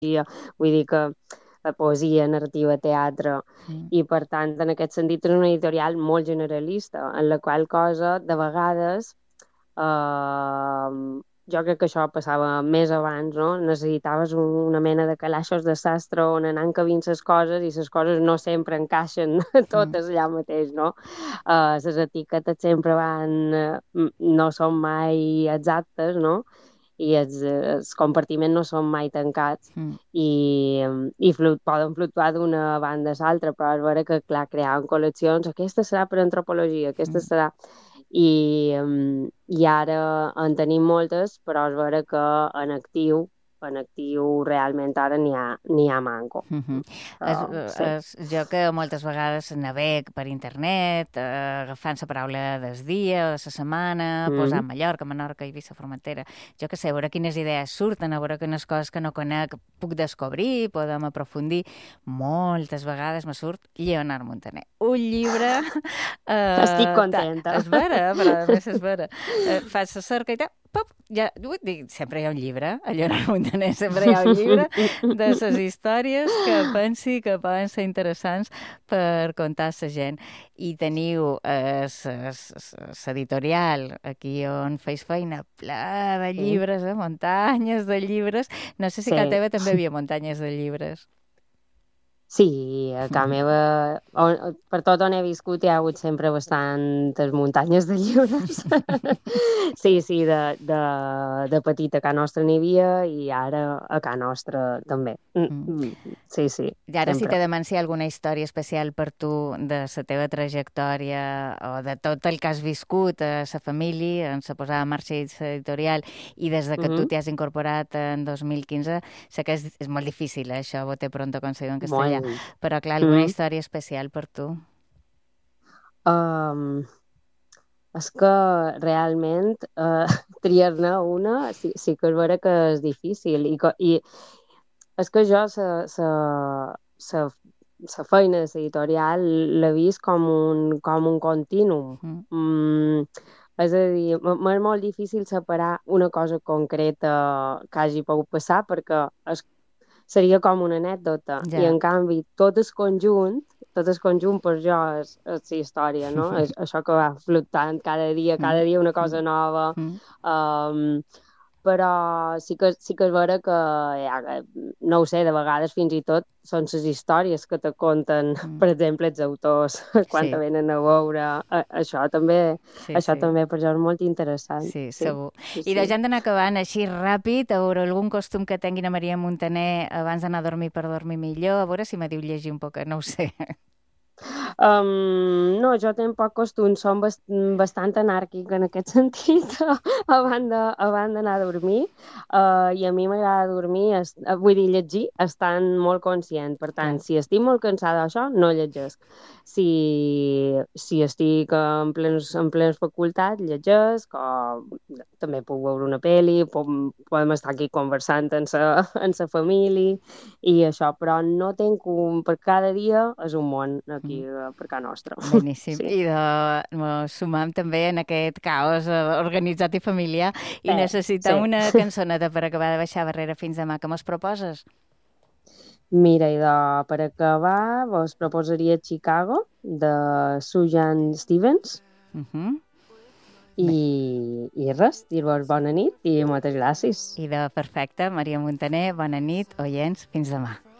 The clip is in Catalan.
vull dir que poesia, narrativa, teatre, i per tant, en aquest sentit, és una editorial molt generalista, en la qual cosa, de vegades, jo crec que això passava més abans, no? Necessitaves una mena de calaixos de sastre on anar encabint les coses i les coses no sempre encaixen totes allà mateix, no? Les etiquetes sempre no són mai exactes, no? I els compartiments no són mai tancats poden fluctuar d'una banda a l'altra, però és vera que, clar, creaven col·leccions, aquesta serà per antropologia, aquesta serà... I ara en tenim moltes, però és vera que en actiu realment ara n'hi ha manco. Sí. Jo que moltes vegades naveg per internet, agafant la paraula del dia o de la setmana, posant Mallorca, Menorca, Eivissa, Formentera, jo que sé, a veure quines idees surten, a veure quines coses que no conec puc descobrir, podem aprofundir. Moltes vegades me surt Lleonard Montaner. Un llibre... Estic contenta. És vera, però a més és vera. Fas la cerca i tal, pop, ja, dic, sempre hi ha un llibre, a Lleonard Montaner sempre hi ha un llibre de les històries que pensi que poden ser interessants per contar a la gent. I teniu l'editorial aquí on feis feina ple de llibres, muntanyes de llibres. No sé si a casa teva també hi havia muntanyes de llibres. Sí, a casa meva, per tot on he viscut hi ha hagut sempre bastantes muntanyes de llibres. Sí, de petita a casa nostra n'hi havia i ara a casa nostra també. Sí, I ara si t'he de mencionar alguna història especial per tu de la teva trajectòria o de tot el que has viscut a la família, en la posada en marxa editorial i des que tu t'hi has incorporat en 2015, sé que és molt difícil, això, bote pronto conseguir en castellà. Però, clar, alguna història especial per tu? És que realment triar-ne una sí que és vera que és difícil. I és que jo la feina de l'editorial l'he vist com un continu. És a dir, m'és molt difícil separar una cosa concreta que hagi pogut passar perquè seria com una anècdota. I en canvi tot el conjunt per jo és la història, no? És això que va fluctuant cada dia una cosa nova. Però sí que és vera que, no ho sé, de vegades fins i tot són les històries que te conten, per exemple, els autors, quan te venen a veure. Això també per jo és molt interessant. Sí, segur. I ja hem d'anar acabant així ràpid, a veure algun costum que tingui la Maria Montaner abans d'anar a dormir per dormir millor, a veure si me diu llegir un poc, no ho sé. No, jo tinc poc costum, som bastant anàrquic en aquest sentit, abans d'anar a dormir, i a mi m'agrada dormir, vull dir, llegir estant molt conscient. Per tant, si estic molt cansada d'això, no llegesc. Si estic en plenes facultats, llegesc, o també puc veure una pel·li, podem estar aquí conversant en sa família, i això, però no tinc per cada dia és un món aquí per casa nostra. Beníssim. Sí. I sumam també en aquest caos organitzat i familiar i necessitem una cançoneta per acabar de baixar barrera fins demà. Què mos proposes? Mira, per acabar vos proposaria Chicago de Sufjan Stevens. I res, dir-vos bona nit i moltes gràcies. Perfecte, Maria Montaner, bona nit, oients, fins demà.